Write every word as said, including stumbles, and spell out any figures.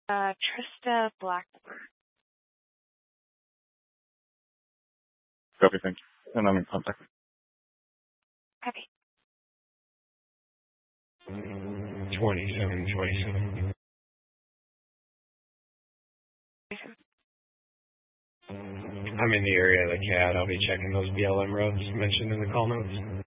Uh, Trista Blackmore. Copy, thank you. And I'm in contact. Okay. twenty-seven twenty-seven. I'm in the area of the C A D. I'll be checking those B L M roads mentioned in the call notes.